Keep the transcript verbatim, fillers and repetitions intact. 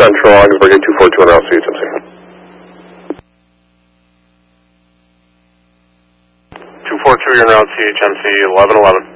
Central, Augsburg eight two four two on route C H M C. two four two, you're on route C H M C eleven eleven.